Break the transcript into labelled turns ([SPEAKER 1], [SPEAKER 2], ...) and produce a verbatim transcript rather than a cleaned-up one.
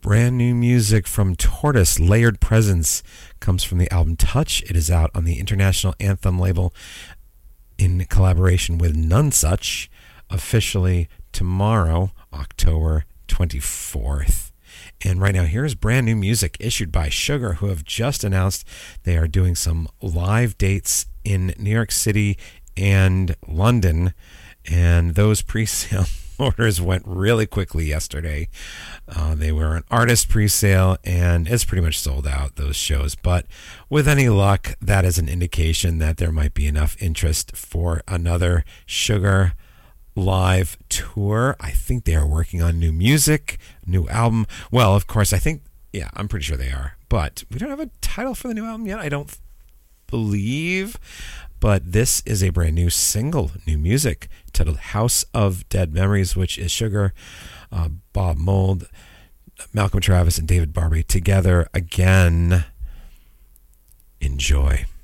[SPEAKER 1] Brand new music from Tortoise, Layered Presence, comes from the album Touch. It is out on the International Anthem label in collaboration with Nonesuch, officially tomorrow, October twenty-fourth. And right now, here's brand new music issued by Sugar, who have just announced they are doing some live dates in New York City and London. And those pre-sale orders went really quickly yesterday. Uh, they were an artist pre-sale, and it's pretty much sold out, those shows. But with any luck, that is an indication that there might be enough interest for another Sugar live tour. I think they are working on new music, new album. Well, of course, I think, yeah, I'm pretty sure they are. But we don't have a title for the new album yet, I don't believe. But this is a brand new single, new music, titled House of Dead Memories, which is Sugar, uh, Bob Mould, Malcolm Travis, and David Barbie together again. Enjoy.